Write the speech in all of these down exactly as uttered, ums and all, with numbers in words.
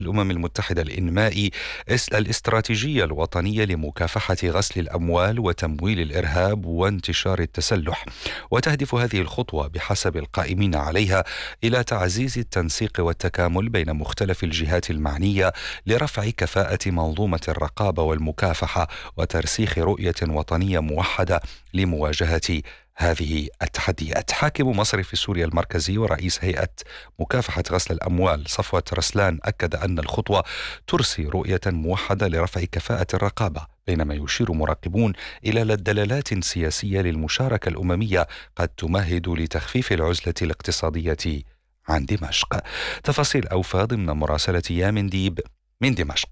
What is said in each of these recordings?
الأمم المتحدة الإنمائي الاستراتيجية الوطنية لمكافحة غسل الأموال وتمويل الإرهاب وانتشار التسلح. وتهدف هذه الخطوة بحسب القائمين عليها إلى تعزيز التنسيق والتكامل بين مختلف الجهات المعنية لرفع كفاءة منظومة الرقابة والمكافحة وترسيخ رؤية وطنية موحدة لمواجهة هذه التحديات. حاكم مصرف سوريا المركزي ورئيس هيئة مكافحة غسل الأموال صفوة رسلان أكد أن الخطوة ترسي رؤية موحدة لرفع كفاءة الرقابة، بينما يشير مراقبون إلى دلالات سياسية للمشاركة الأممية قد تمهد لتخفيف العزلة الاقتصادية عن دمشق. تفاصيل أوفى ضمن مراسلة يامن ديب من دمشق.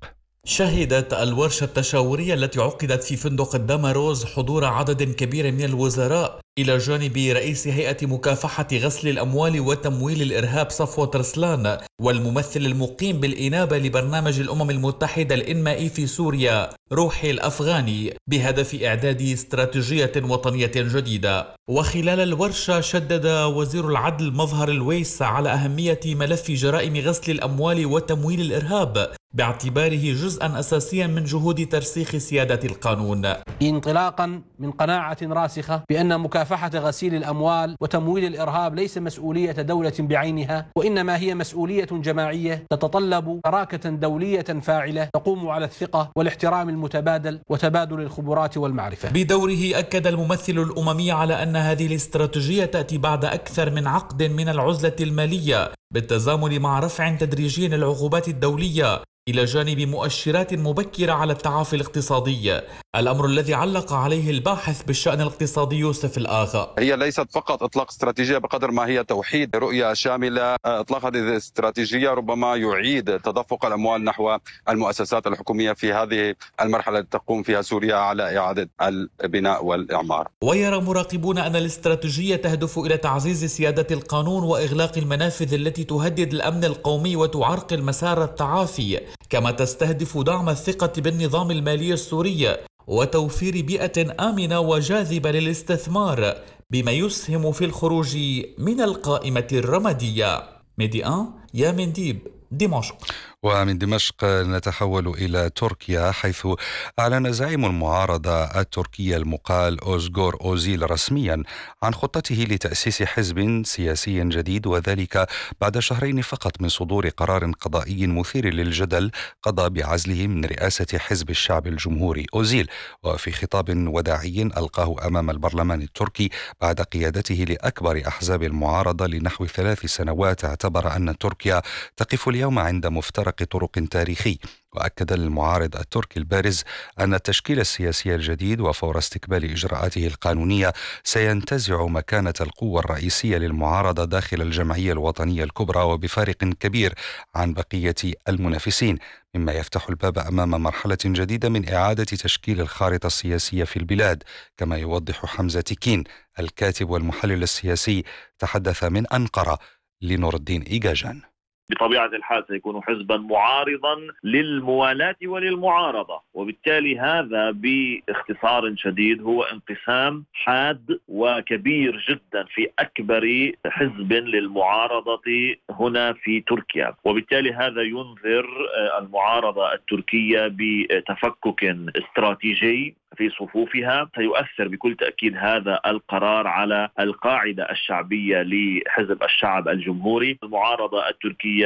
شهدت الورشة التشاورية التي عقدت في فندق الدامروز حضور عدد كبير من الوزراء إلى جانب رئيس هيئة مكافحة غسل الأموال وتمويل الإرهاب صفوة رسلان والممثل المقيم بالإنابة لبرنامج الأمم المتحدة الإنمائي في سوريا روحي الأفغاني بهدف إعداد استراتيجية وطنية جديدة. وخلال الورشة شدد وزير العدل مظهر الويس على أهمية ملف جرائم غسل الأموال وتمويل الإرهاب باعتباره جزءا أساسيا من جهود ترسيخ سيادة القانون. انطلاقا من قناعة راسخة بأن مكافحة غسيل الأموال وتمويل الإرهاب ليس مسؤولية دولة بعينها، وإنما هي مسؤولية جماعية تتطلب شراكة دولية فاعلة تقوم على الثقة والاحترام المتبادل وتبادل الخبرات والمعرفة. بدوره أكد الممثل الأممي على أن هذه الاستراتيجية تأتي بعد أكثر من عقد من العزلة المالية بالتزامن مع رفع تدريجي للعقوبات الدولية إلى جانب مؤشرات مبكرة على التعافي الاقتصادي، الأمر الذي علق عليه الباحث بالشأن الاقتصادي يوسف الآغا. هي ليست فقط إطلاق استراتيجية بقدر ما هي توحيد رؤية شاملة. إطلاق هذه الاستراتيجية ربما يعيد تدفق الأموال نحو المؤسسات الحكومية في هذه المرحلة التي تقوم فيها سوريا على إعادة البناء والإعمار. ويرى مراقبون أن الاستراتيجية تهدف إلى تعزيز سيادة القانون وإغلاق المنافذ التي تهدد الأمن القومي وتعرقل مسار التعافي، كما تستهدف دعم الثقة بالنظام المالي السوري وتوفير بيئة آمنة وجاذبة للاستثمار بما يسهم في الخروج من القائمة الرمادية. ميديان يامن ديب دمشق. ومن دمشق نتحول إلى تركيا، حيث أعلن زعيم المعارضة التركية المقال أوزغور أوزيل رسميا عن خطته لتأسيس حزب سياسي جديد، وذلك بعد شهرين فقط من صدور قرار قضائي مثير للجدل قضى بعزله من رئاسة حزب الشعب الجمهوري. أوزيل وفي خطاب وداعي ألقاه أمام البرلمان التركي بعد قيادته لأكبر أحزاب المعارضة لنحو ثلاث سنوات، اعتبر أن تركيا تقف اليوم عند مفترق طرق تاريخي. وأكد المعارض التركي البارز أن التشكيل السياسي الجديد وفور استكمال إجراءاته القانونية سينتزع مكانة القوة الرئيسية للمعارضة داخل الجمعية الوطنية الكبرى وبفارق كبير عن بقية المنافسين، مما يفتح الباب أمام مرحلة جديدة من إعادة تشكيل الخارطة السياسية في البلاد. كما يوضح حمزة تكين الكاتب والمحلل السياسي تحدث من أنقرة لنور الدين إيجاجان. بطبيعة الحال سيكون حزبا معارضا للموالاة وللمعارضة، وبالتالي هذا باختصار شديد هو انقسام حاد وكبير جدا في أكبر حزب للمعارضة هنا في تركيا، وبالتالي هذا ينذر المعارضة التركية بتفكك استراتيجي في صفوفها. سيؤثر بكل تأكيد هذا القرار على القاعدة الشعبية لحزب الشعب الجمهوري. المعارضة التركية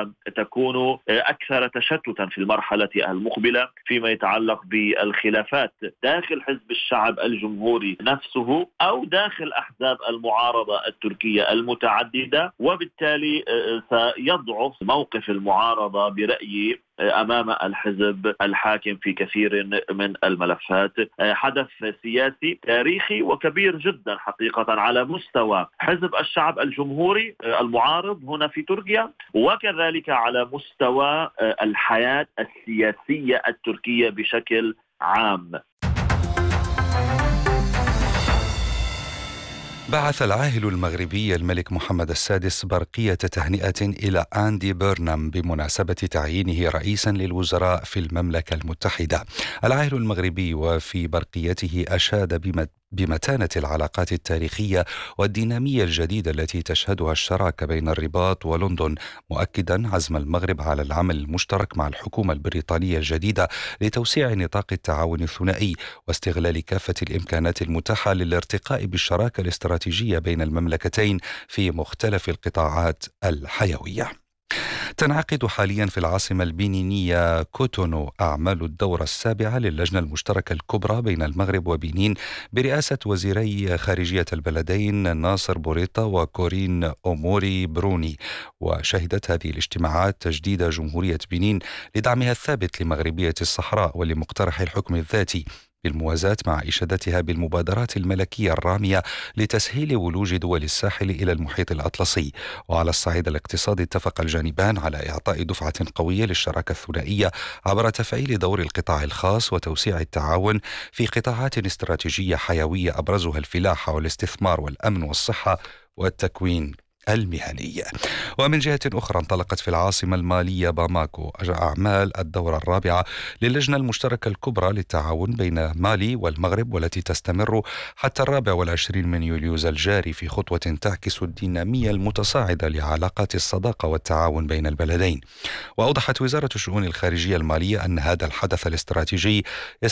ستكون أكثر تشتتا في المرحلة المقبلة فيما يتعلق بالخلافات داخل حزب الشعب الجمهوري نفسه أو داخل أحزاب المعارضة التركية المتعددة، وبالتالي سيضعف موقف المعارضة برأيي أمام الحزب الحاكم في كثير من الملفات. حدث سياسي تاريخي وكبير جدا حقيقة على مستوى حزب الشعب الجمهوري المعارض هنا في تركيا، وكذلك على مستوى الحياة السياسية التركية بشكل عام. بعث العاهل المغربي الملك محمد السادس برقية تهنئة إلى أندي بيرنام بمناسبة تعيينه رئيسا للوزراء في المملكة المتحدة. العاهل المغربي وفي برقيته أشاد بمتانة العلاقات التاريخية والدينامية الجديدة التي تشهدها الشراكة بين الرباط ولندن، مؤكدا عزم المغرب على العمل المشترك مع الحكومة البريطانية الجديدة لتوسيع نطاق التعاون الثنائي واستغلال كافة الإمكانات المتاحة للارتقاء بالشراكة الاستراتيجية بين المملكتين في مختلف القطاعات الحيوية. تنعقد حاليا في العاصمة البنينية كوتونو أعمال الدورة السابعة للجنة المشتركة الكبرى بين المغرب وبنين برئاسة وزيري خارجية البلدين ناصر بوريطا وكورين أوموري بروني. وشهدت هذه الاجتماعات تجديد جمهورية بنين لدعمها الثابت لمغربية الصحراء ولمقترح الحكم الذاتي، بالموازاة مع إشادتها بالمبادرات الملكية الرامية لتسهيل ولوج دول الساحل إلى المحيط الأطلسي. وعلى الصعيد الاقتصادي اتفق الجانبان على إعطاء دفعة قوية للشراكة الثنائية عبر تفعيل دور القطاع الخاص وتوسيع التعاون في قطاعات استراتيجية حيوية أبرزها الفلاحة والاستثمار والأمن والصحة والتكوين المهني. ومن جهة أخرى انطلقت في العاصمة المالية باماكو أعمال الدورة الرابعة للجنة المشتركة الكبرى للتعاون بين مالي والمغرب، والتي تستمر حتى الرابع والعشرين من يوليوز الجاري في خطوة تعكس الدينامية المتصاعدة لعلاقات الصداقة والتعاون بين البلدين. وأوضحت وزارة الشؤون الخارجية المالية أن هذا الحدث الاستراتيجي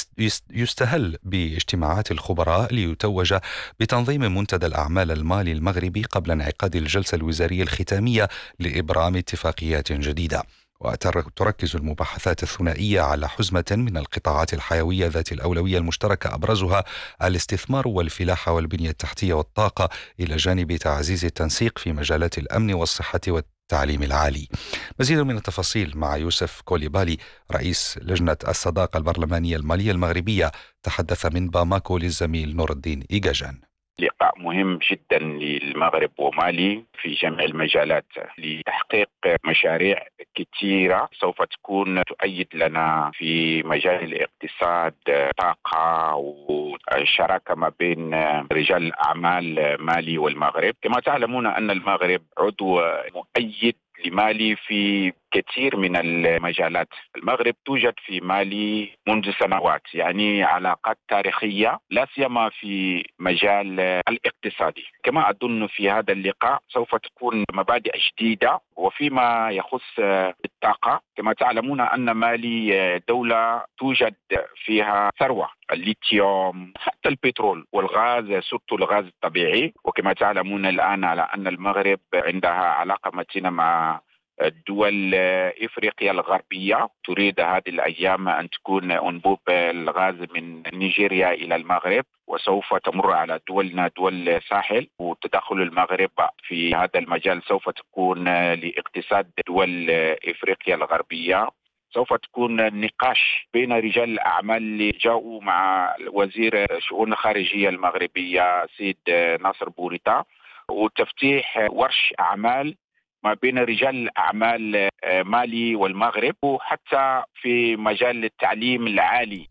يستهل باجتماعات الخبراء ليتوج بتنظيم منتدى الأعمال المالي المغربي قبل انعقاد الجلسة الوزارية الختامية لإبرام اتفاقيات جديدة. وتركز المباحثات الثنائية على حزمة من القطاعات الحيوية ذات الأولوية المشتركة أبرزها الاستثمار والفلاحة والبنية التحتية والطاقة، إلى جانب تعزيز التنسيق في مجالات الأمن والصحة والتعليم العالي. مزيد من التفاصيل مع يوسف كوليبالي رئيس لجنة الصداقة البرلمانية المالية المغربية، تحدث من باماكو للزميل نور الدين إيجاجان. لقاء مهم جدا للمغرب ومالي في جميع المجالات لتحقيق مشاريع كثيرة سوف تكون تؤيد لنا في مجال الاقتصاد، طاقة والشراكة ما بين رجال الأعمال مالي والمغرب. كما تعلمون أن المغرب عضو مؤيد لمالي في كثير من المجالات. المغرب توجد في مالي منذ سنوات، يعني علاقات تاريخية لا سيما في مجال الاقتصادي. كما أظن في هذا اللقاء سوف تكون مبادئ جديدة. وفيما يخص الطاقة، كما تعلمون أن مالي دولة توجد فيها ثروة، الليثيوم حتى البترول والغاز، سورة الغاز الطبيعي. وكما تعلمون الآن على أن المغرب عندها علاقة متينة مع الدول إفريقيا الغربية، تريد هذه الأيام أن تكون أنبوب الغاز من نيجيريا إلى المغرب، وسوف تمر على دولنا دول الساحل. وتدخل المغرب في هذا المجال سوف تكون لاقتصاد دول إفريقيا الغربية. سوف تكون نقاش بين رجال الأعمال اللي جاءوا مع وزير الشؤون الخارجية المغربية سيد ناصر بوريطا، وتفتيح ورش أعمال ما بين رجال الأعمال مالي والمغرب، وحتى في مجال التعليم العالي.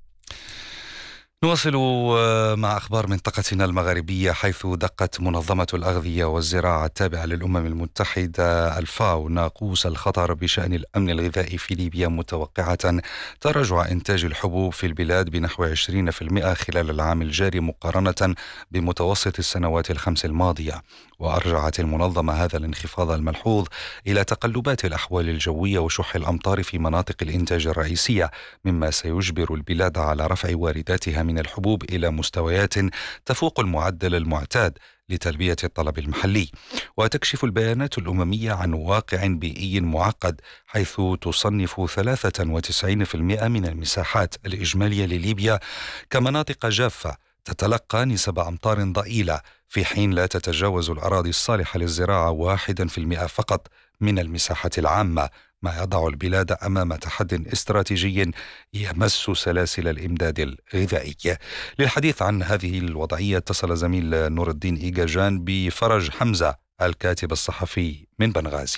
نواصل مع أخبار منطقتنا المغربية، حيث دقت منظمة الأغذية والزراعة التابعة للأمم المتحدة الفاو ناقوس الخطر بشأن الأمن الغذائي في ليبيا، متوقعة تراجع إنتاج الحبوب في البلاد بنحو عشرين بالمئة خلال العام الجاري مقارنة بمتوسط السنوات الخمس الماضية. وأرجعت المنظمة هذا الانخفاض الملحوظ إلى تقلبات الأحوال الجوية وشح الأمطار في مناطق الإنتاج الرئيسية، مما سيجبر البلاد على رفع وارداتها من الحبوب إلى مستويات تفوق المعدل المعتاد لتلبية الطلب المحلي. وتكشف البيانات الأممية عن واقع بيئي معقد، حيث تصنف ثلاثة وتسعين بالمئة من المساحات الإجمالية لليبيا كمناطق جافة تتلقى نسب أمطار ضئيلة، في حين لا تتجاوز الأراضي الصالحة للزراعة واحد في المئة فقط من المساحة العامة، ما يضع البلاد أمام تحد استراتيجي يمس سلاسل الإمداد الغذائي. للحديث عن هذه الوضعية اتصل زميل نور الدين إيجاجان بفرج حمزة الكاتب الصحفي من بنغازي.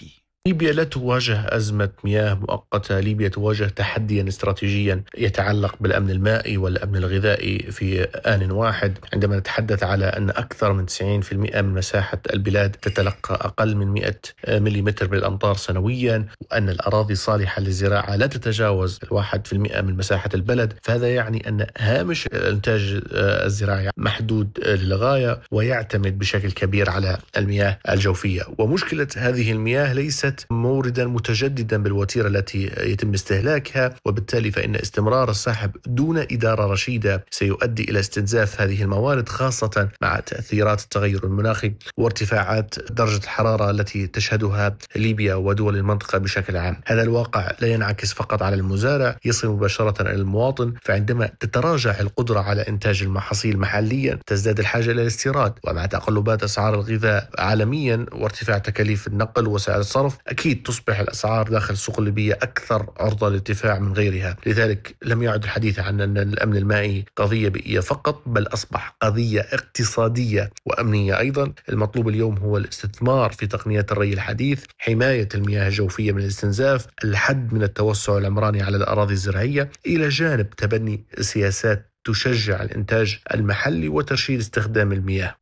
ليبيا لا تواجه أزمة مياه مؤقتة، ليبيا تواجه تحديا استراتيجيا يتعلق بالأمن المائي والأمن الغذائي في آن واحد. عندما نتحدث على أن أكثر من تسعين بالمئة من مساحة البلاد تتلقى أقل من مئة مليمتر من الأمطار سنويا، وأن الأراضي صالحة للزراعة لا تتجاوز الواحد في المئة من مساحة البلد، فهذا يعني أن هامش الإنتاج الزراعي محدود للغاية ويعتمد بشكل كبير على المياه الجوفية. ومشكلة هذه المياه ليست موردا متجددا بالوتيرة التي يتم استهلاكها، وبالتالي فإن استمرار السحب دون إدارة رشيدة سيؤدي إلى استنزاف هذه الموارد، خاصة مع تأثيرات التغير المناخي وارتفاعات درجة الحرارة التي تشهدها ليبيا ودول المنطقة بشكل عام. هذا الواقع لا ينعكس فقط على المزارع، يصل مباشرة إلى المواطن، فعندما تتراجع القدرة على إنتاج المحاصيل محليا تزداد الحاجة إلى الاستيراد، ومع تقلبات أسعار الغذاء عالميا وارتفاع تكاليف النقل وسعر الصرف أكيد تصبح الأسعار داخل السوق الليبية أكثر عرضة للارتفاع من غيرها. لذلك لم يعد الحديث عن أن الأمن المائي قضية بيئية فقط، بل أصبح قضية اقتصادية وأمنية أيضا. المطلوب اليوم هو الاستثمار في تقنيات الري الحديث، حماية المياه الجوفية من الاستنزاف، الحد من التوسع العمراني على الأراضي الزراعية، إلى جانب تبني سياسات تشجع الإنتاج المحلي وترشيد استخدام المياه.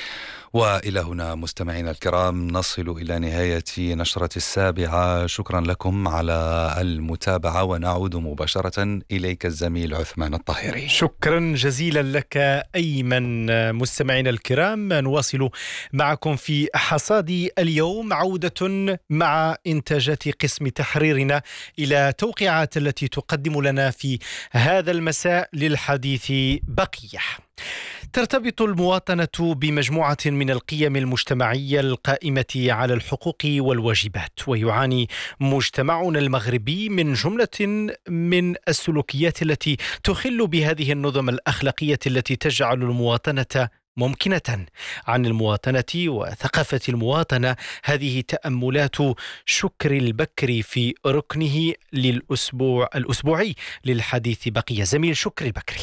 وإلى هنا مستمعينا الكرام نصل إلى نهاية نشرة السابعة. شكرا لكم على المتابعة، ونعود مباشرة إليك الزميل عثمان الطاهري. شكرا جزيلا لك أيمن. مستمعينا الكرام، نواصل معكم في حصاد اليوم، عودة مع إنتاجات قسم تحريرنا إلى توقيعات التي تقدم لنا في هذا المساء للحديث بقية. ترتبط المواطنة بمجموعة من القيم المجتمعية القائمة على الحقوق والواجبات، ويعاني مجتمعنا المغربي من جملة من السلوكيات التي تخل بهذه النظم الأخلاقية التي تجعل المواطنة ممكنة. عن المواطنة وثقافة المواطنة، هذه تأملات شكر البكري في ركنه للأسبوع الأسبوعي للحديث بقية. زميل شكر البكري.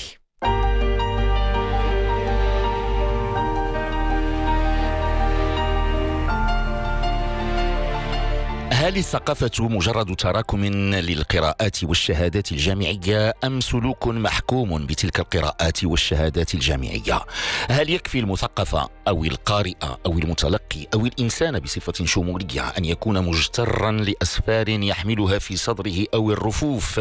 هل الثقافة مجرد تراكم للقراءات والشهادات الجامعية، أم سلوك محكوم بتلك القراءات والشهادات الجامعية؟ هل يكفي المثقف أو القارئ أو المتلقي أو الإنسان بصفة شمولية أن يكون مجترا لأسفار يحملها في صدره أو الرفوف،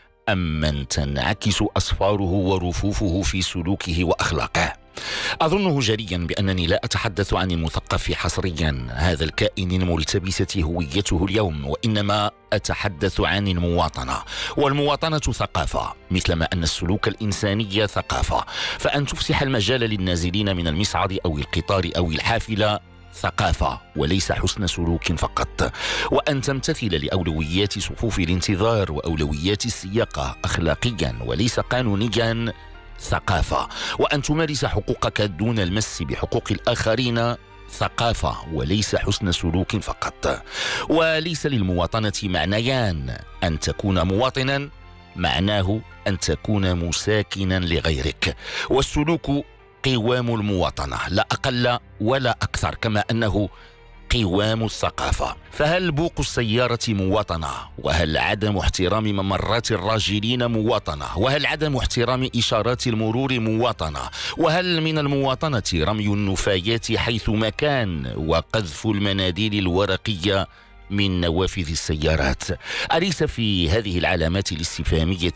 أم من تنعكس أسفاره ورفوفه في سلوكه وأخلاقه؟ أظنه جليا بأنني لا أتحدث عن المثقف حصريا، هذا الكائن الملتبسة هويته اليوم، وإنما أتحدث عن المواطنة. والمواطنة ثقافة، مثلما أن السلوك الإنساني ثقافة. فأن تفسح المجال للنازلين من المصعد أو القطار أو الحافلة ثقافة وليس حسن سلوك فقط. وأن تمتثل لأولويات صفوف الانتظار وأولويات السياقة أخلاقيا وليس قانونيا ثقافة. وأن تمارس حقوقك دون المس بحقوق الآخرين ثقافة وليس حسن سلوك فقط. وليس للمواطنة معنيان: أن تكون مواطنا معناه أن تكون مساكنا لغيرك، والسلوك قوام المواطنة لا أقل ولا أكثر، كما أنه قوام الثقافة. فهل بوق السيارة مواطنة؟ وهل عدم احترام ممرات الراجلين مواطنة؟ وهل عدم احترام إشارات المرور مواطنة؟ وهل من المواطنة رمي النفايات حيثما كان وقذف المناديل الورقية من نوافذ السيارات؟ أليس في هذه العلامات الاستفهامية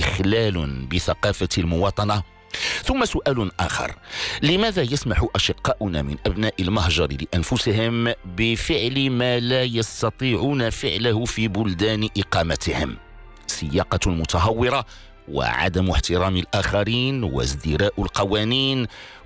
إخلال بثقافة المواطنة؟ ثم سؤال آخر: لماذا يسمح أشقاؤنا من أبناء المهجر لأنفسهم بفعل ما لا يستطيعون فعله في بلدان إقامتهم؟ سياقة متهورة، وعدم احترام الآخرين، وازدراء القوانين،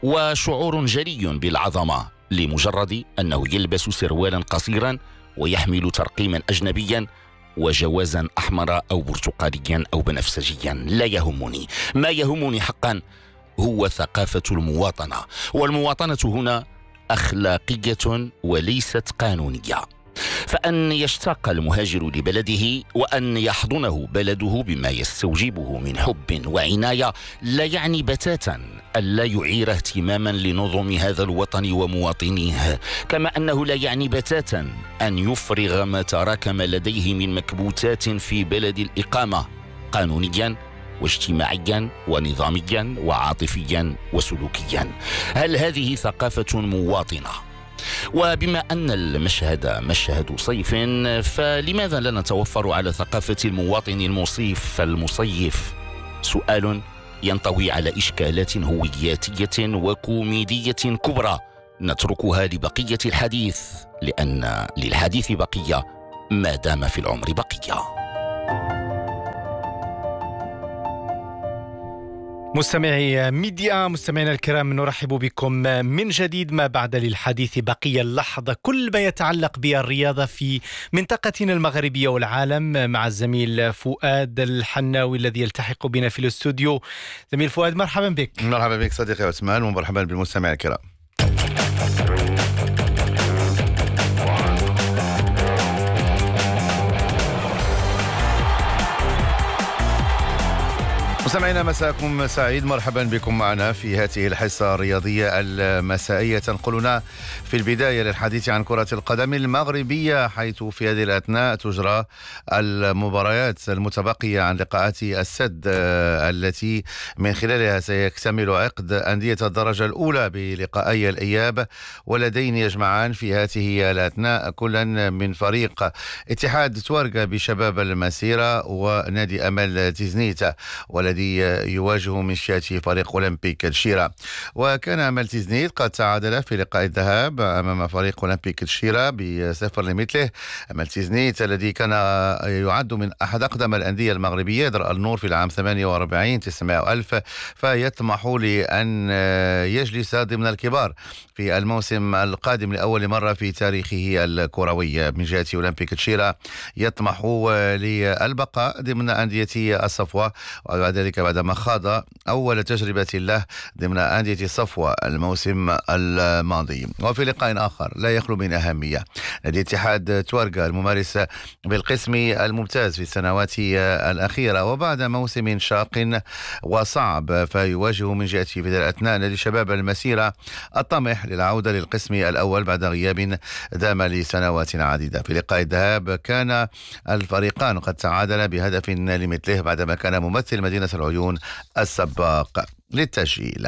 وشعور جلي بالعظمة لمجرد أنه يلبس سروالا قصيرا ويحمل ترقيما أجنبيا وجوازا أحمر أو برتقاليا أو بنفسجيا. لا يهمني، ما يهمني حقا هو ثقافة المواطنة. والمواطنة هنا أخلاقية وليست قانونية. فأن يشتاق المهاجر لبلده وأن يحضنه بلده بما يستوجبه من حب وعناية لا يعني بتاتا ألا يعير اهتماما لنظم هذا الوطن ومواطنيه، كما أنه لا يعني بتاتا أن يفرغ ما تراكم لديه من مكبوتات في بلد الإقامة قانونيا واجتماعيا ونظاميا وعاطفيا وسلوكيا. هل هذه ثقافة مواطنة؟ وبما أن المشهد مشهد صيف، فلماذا لا نتوفر على ثقافة المواطن المصيف المصيف؟ سؤال ينطوي على إشكالات هوياتية وكوميدية كبرى نتركها لبقية الحديث، لأن للحديث بقية ما دام في العمر بقية. مستمعي ميديا، مستمعينا الكرام، نرحب بكم من جديد. ما بعد للحديث بقية اللحظة، كل ما يتعلق بالرياضة في منطقتنا المغربية والعالم، مع الزميل فؤاد الحناوي الذي يلتحق بنا في الاستوديو. زميل فؤاد، مرحبا بك. مرحبا بك صديقي عثمان، ومرحبا بالمستمعين الكرام. مستمعينا، مساءكم سعيد، مرحبا بكم معنا في هذه الحصة الرياضية المسائية. تنقلنا في البداية للحديث عن كرة القدم المغربية، حيث في هذه الأثناء تجرى المباريات المتبقية عن لقاءات السد التي من خلالها سيكتمل عقد أندية الدرجة الأولى بلقاءي الإياب، ولدين يجمعان في هذه الأثناء كلا من فريق اتحاد توارغا بشباب المسيرة ونادي أمل تيزنيت، والذي يواجه من شأنه فريق أولمبيك الشيرة. وكان أمل تيزنيت قد تعادل في لقاء الذهاب أمام فريق أولمبيك الشيرة بصفر لمثله. أمل تيزنيت الذي كان يعد من أحد أقدم الأندية المغربية، درء النور في العام ثمانية وأربعين تسعمائة ألف، فيطمح لأن يجلس ضمن الكبار في الموسم القادم لأول مرة في تاريخه الكروي. من جهة أولمبيك الشيرة يطمح للبقاء ضمن أندية الصفوة، وبعد ذلك بعدما خاض أول تجربة له ضمن أندية الصفوة الموسم الماضي. وفي لقاء آخر لا يخلو من أهمية، نادي اتحاد توارغا الممارس بالقسم الممتاز في السنوات الأخيرة، وبعد موسم شاق وصعب فيواجه من جهة في ذلك الأثناء نادي شباب المسيرة الطمح للعودة للقسم الأول بعد غياب دام لسنوات عديدة. في لقاء الذهاب كان الفريقان قد تعادلا بهدف لمثله بعدما كان ممثل مدينة العيون السباق للتسجيل.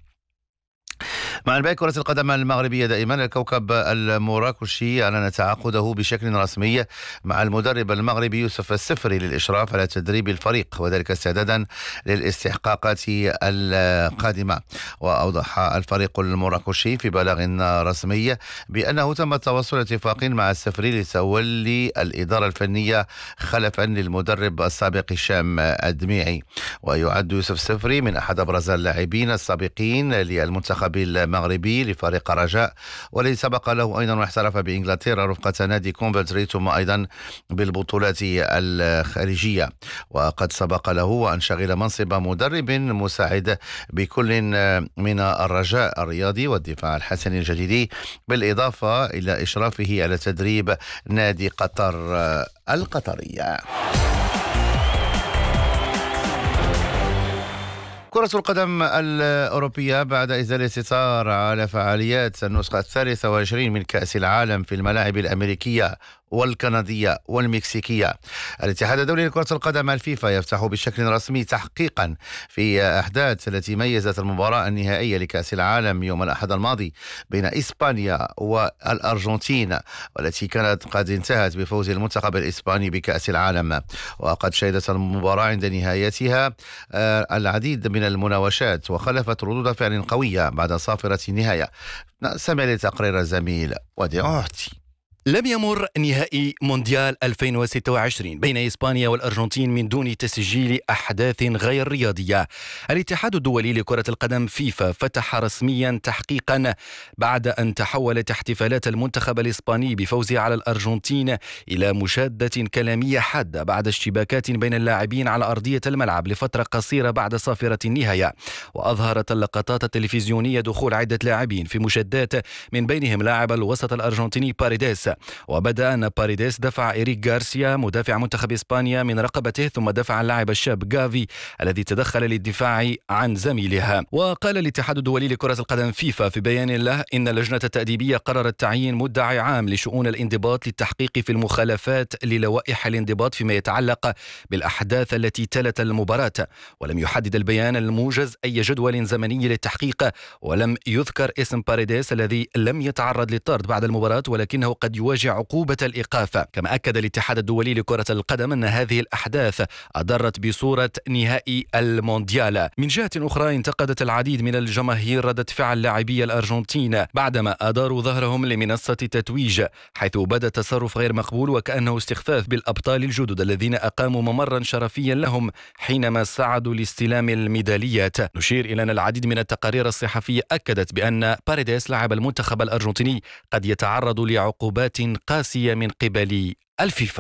مع انباء كرة القدم المغربية دائما، الكوكب المراكشي أعلن تعاقده بشكل رسمي مع المدرب المغربي يوسف السفري للإشراف على تدريب الفريق، وذلك استعدادا للاستحقاقات القادمة. وأوضح الفريق المراكشي في بلاغ رسمي بأنه تم التوصل لاتفاق مع السفري لتولي الإدارة الفنية خلفا للمدرب السابق هشام الدميعي. ويعد يوسف السفري من أحد أبرز اللاعبين السابقين للمنتخب المغربي لفريق رجاء، والذي سبق له أيضا واحترف بإنجلترا رفقة نادي كونفنتري، ثم أيضا بالبطولات الخارجية. وقد سبق له أن شغل منصب مدرب مساعد بكل من الرجاء الرياضي والدفاع الحسني الجديدي، بالإضافة إلى إشرافه على تدريب نادي قطر القطرية. كرة القدم الأوروبية بعد إزالة الستار على فعاليات النسخة الثالثة والعشرين من كأس العالم في الملاعب الأمريكية والكندية والمكسيكية، الاتحاد الدولي لكرة القدم الفيفا يفتح بشكل رسمي تحقيقا في أحداث التي ميزت المباراة النهائية لكأس العالم يوم الأحد الماضي بين إسبانيا والأرجنتين، والتي كانت قد انتهت بفوز المنتخب الإسباني بكأس العالم. وقد شهدت المباراة عند نهايتها العديد من المناوشات وخلفت ردود فعل قوية بعد صافرة النهاية. سمع لتقرير الزميل ودي أوهتي. لم يمر نهائي مونديال ألفين وستة وعشرين بين إسبانيا والأرجنتين من دون تسجيل أحداث غير رياضية. الاتحاد الدولي لكرة القدم فيفا فتح رسميا تحقيقا بعد أن تحولت احتفالات المنتخب الإسباني بفوزه على الأرجنتين إلى مشادة كلامية حادة بعد اشتباكات بين اللاعبين على أرضية الملعب لفترة قصيرة بعد صافرة النهاية. وأظهرت اللقطات التلفزيونية دخول عدة لاعبين في مشادات، من بينهم لاعب الوسط الأرجنتيني باريديس وبدأ أن باريديس دفع إريك غارسيا مدافع منتخب إسبانيا من رقبته، ثم دفع اللاعب الشاب غافي الذي تدخل للدفاع عن زميلها. وقال الاتحاد الدولي لكرة القدم فيفا في بيان له إن اللجنة التأديبية قررت تعيين مدعي عام لشؤون الانضباط للتحقيق في المخالفات للوائح الانضباط فيما يتعلق بالأحداث التي تلت المباراة، ولم يحدد البيان الموجز أي جدول زمني للتحقيق، ولم يذكر اسم باريديس الذي لم يتعرض للطرد بعد المباراة ولكنه قد يواجه عقوبة الإيقاف. كما أكد الاتحاد الدولي لكرة القدم أن هذه الأحداث أضرت بصورة نهائي المونديال. من جهة أخرى انتقدت العديد من الجماهير ردة فعل لاعبي الأرجنتين بعدما أداروا ظهرهم لمنصة تتويج، حيث بدا تصرف غير مقبول وكأنه استخفاف بالأبطال الجدد الذين أقاموا ممرا شرفيا لهم حينما ساعدوا لاستلام الميداليات. نشير إلى أن العديد من التقارير الصحفية أكدت بأن باريديس لاعب المنتخب الأرجنتيني قد يتعرض لعقوبات قاسية من قبل الفيفا.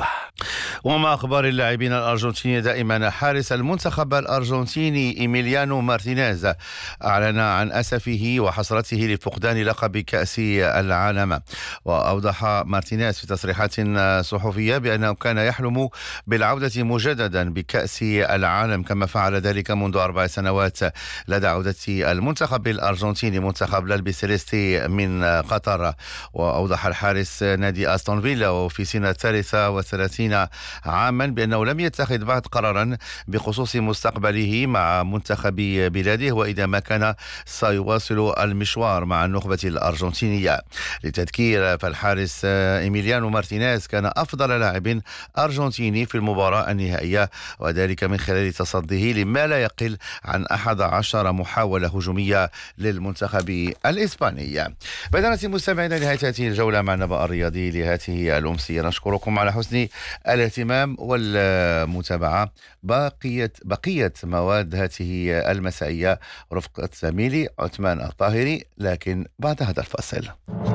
ومع أخبار اللاعبين الأرجنتينيين دائما، حارس المنتخب الأرجنتيني إيميليانو مارتينيز أعلن عن أسفه وحسرته لفقدان لقب كأس العالم. وأوضح مارتينيز في تصريحات صحفية بأنه كان يحلم بالعودة مجددا بكأس العالم كما فعل ذلك منذ أربع سنوات لدى عودة المنتخب الأرجنتيني منتخب الألبيسيليستي من قطر. وأوضح الحارس نادي أستون فيلا وفي سنة ثالثة وثلاثين عاما بأنه لم يتخذ بعد قرارا بخصوص مستقبله مع منتخب بلاده وإذا ما كان سيواصل المشوار مع النخبة الأرجنتينية. للتذكير فالحارس إيميليانو مارتينيز كان أفضل لاعب أرجنتيني في المباراة النهائية، وذلك من خلال تصديه لما لا يقل عن أحد عشر محاولة هجومية للمنتخب الإسباني. بدأنا مستمعينا لنهاية هذه الجولة مع النبأ الرياضي لهذه الأمسية. نشكركم على حسن الاهتمام والمتابعة. بقية بقية مواد هذه المسائية رفقة زميلي عثمان الطاهري، لكن بعد هذا الفاصل.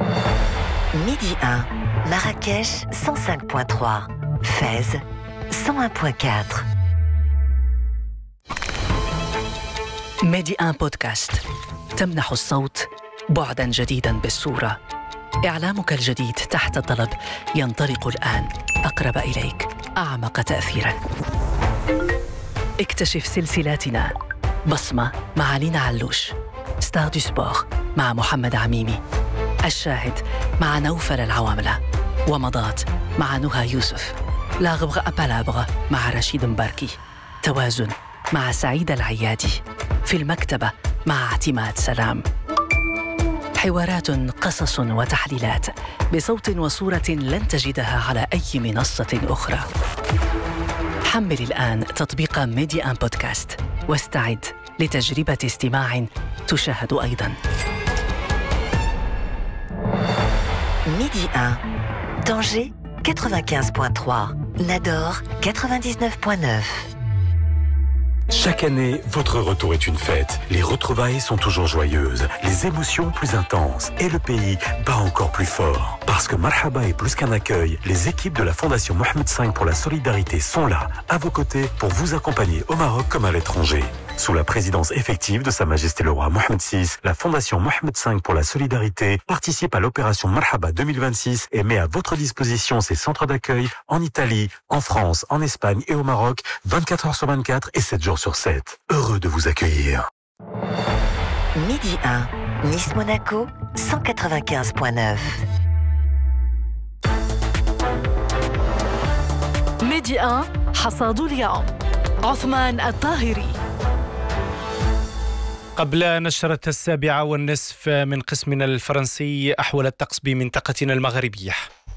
ميدي واحد مراكش مية وخمسة فاصلة ثلاثة، فاز مية واحد فاصلة أربعة. ميدي واحد بودكاست تمنح الصوت بعداً جديداً بالصورة. إعلامك الجديد تحت الطلب ينطلق الآن أقرب إليك، أعمق تأثيراً. اكتشف سلسلاتنا: بصمة مع لينا علوش، ستار دو سبور مع محمد عميمي، الشاهد مع نوفل العواملة، ومضات مع نهى يوسف، لا غبغ أبالابغ مع رشيد مباركي، توازن مع سعيد العيادي، في المكتبة مع اعتماد سلام. حوارات، قصص وتحليلات بصوت وصورة لن تجدها على أي منصة أخرى. حمل الآن تطبيق ميدي واحد بودكاست واستعد لتجربة استماع تشاهد أيضاً. ميدي واحد Tanger quatre-vingt-quinze virgule trois, Nador quatre-vingt-dix-neuf virgule neuf. Chaque année, votre retour est une fête. Les retrouvailles sont toujours joyeuses, les émotions plus intenses et le pays bat encore plus fort. Parce que Marhaba est plus qu'un accueil, les équipes de la Fondation Mohamed cinq pour la solidarité sont là, à vos côtés, pour vous accompagner au Maroc comme à l'étranger. Sous la présidence effective de Sa Majesté le Roi Mohamed six, la Fondation Mohamed cinq pour la solidarité participe à l'opération Marhaba deux mille vingt-six et met à votre disposition ses centres d'accueil en Italie, en France, en Espagne et au Maroc, vingt-quatre heures sur vingt-quatre et sept jours sur sept. Heureux de vous accueillir. Midi un, Nice-Monaco, cent quatre-vingt-quinze virgule neuf. ميدي واحد حصاد اليوم، عثمان الطاهري. قبل نشرة السابعة والنصف من قسمنا الفرنسي، أحوال الطقس بمنطقتنا المغربية.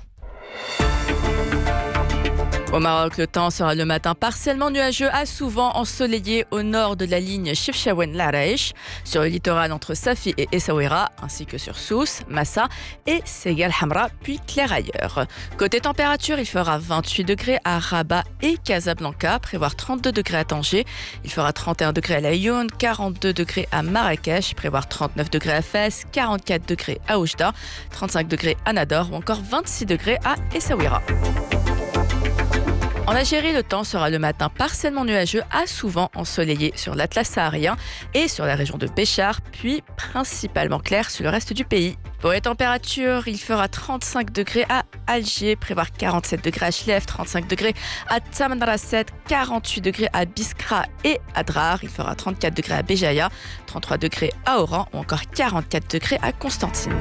Au Maroc, le temps sera le matin partiellement nuageux à souvent ensoleillé au nord de la ligne Chefchaouen-Laraïch, sur le littoral entre Safi et Essaouira, ainsi que sur Sousse, Massa et Segal Hamra, puis clair ailleurs. Côté température, il fera vingt-huit degrés à Rabat et Casablanca, prévoir trente-deux degrés à Tanger, il fera trente et un degrés à Laayoune, quarante-deux degrés à Marrakech, prévoir trente-neuf degrés à Fès, quarante-quatre degrés à Oujda, trente-cinq degrés à Nador ou encore vingt-six degrés à Essaouira. En Algérie, le temps sera le matin partiellement nuageux à souvent ensoleillé sur l'Atlas saharien et sur la région de Béchar, puis principalement clair sur le reste du pays. Pour les températures, il fera trente-cinq degrés à Alger, prévoir quarante-sept degrés à Chlef, trente-cinq degrés à Tamanrasset, quarante-huit degrés à Biskra et Adrar. Il fera trente-quatre degrés à Béjaïa, trente-trois degrés à Oran ou encore quarante-quatre degrés à Constantine.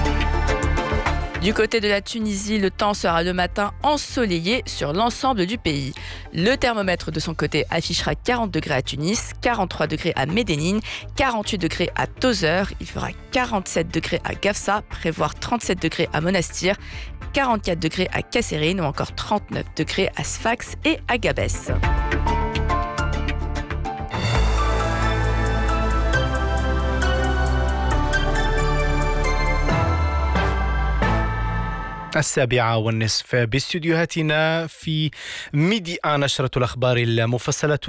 Du côté de la Tunisie, le temps sera le matin ensoleillé sur l'ensemble du pays. Le thermomètre de son côté affichera quarante degrés à Tunis, quarante-trois degrés à Médénine, quarante-huit degrés à Tozeur. Il fera quarante-sept degrés à Gafsa, prévoir trente-sept degrés à Monastir, quarante-quatre degrés à Kasserine ou encore trente-neuf degrés à Sfax et à Gabès. السابعة والنصف باستديوهاتنا في ميديا نشرة الأخبار المفصلة